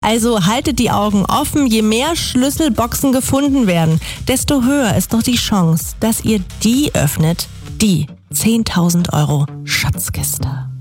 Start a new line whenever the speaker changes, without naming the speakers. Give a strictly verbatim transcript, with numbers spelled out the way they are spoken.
Also haltet die Augen offen, je mehr Schlüsselboxen gefunden werden, desto höher ist doch die Chance, dass ihr die öffnet, die zehntausend Euro Schatzkiste.